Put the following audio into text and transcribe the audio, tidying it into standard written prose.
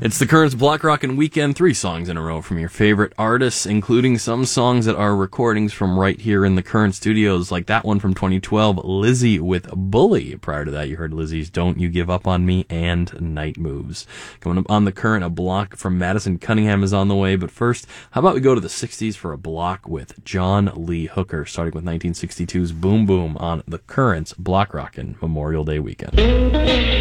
It's the Currents Block Rockin' Weekend, 3 songs in a row from your favorite artists, including some songs that are recordings from right here in the Current studios, like that one from 2012, Lizzie with Bully. Prior to that, you heard Lizzie's Don't You Give Up on Me and Night Moves. Coming up on the Current, a block from Madison Cunningham is on the way, but first, how about we go to the 60s for a block with John Lee Hooker, starting with 1962's Boom Boom on the Currents Block Rockin' Memorial Day weekend.